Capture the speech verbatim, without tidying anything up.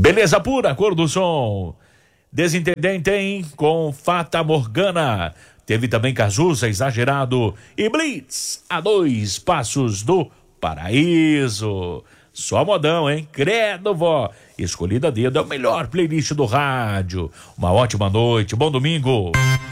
Beleza pura, cor do som. Desintendente, hein? Com Fata Morgana. Teve também Cazuza, Exagerado e Blitz, a dois passos do paraíso. Só modão, hein? Credo, vó. Escolhida a dedo, é o melhor playlist do rádio. Uma ótima noite, bom domingo.